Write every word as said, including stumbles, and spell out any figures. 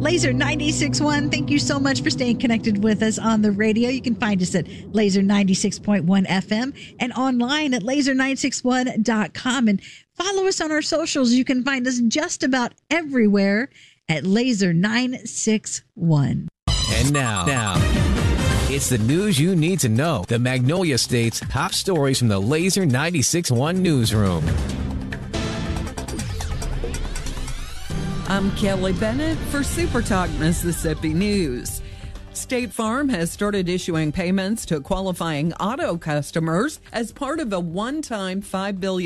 Laser ninety-six point one. Thank you so much for staying connected with us on the radio. You can find us at Laser ninety-six point one F M and online at laser nine six one dot com. And follow us on our socials. You can find us just about everywhere at Laser nine six one. And now, now, it's the news you need to know. The Magnolia State's top stories from the Laser ninety-six point one newsroom. I'm Kelly Bennett for Super Talk Mississippi News. State Farm has started issuing payments to qualifying auto customers as part of a one-time five billion dollars